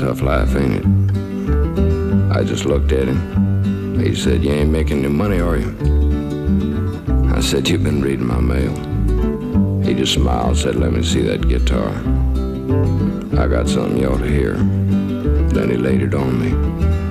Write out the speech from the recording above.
tough life, ain't it? I just looked at him. He said, you ain't making any money, are you? I said, you've been reading my mail. He just smiled and said, let me see that guitar. I got something you ought to hear. Then he laid it on me.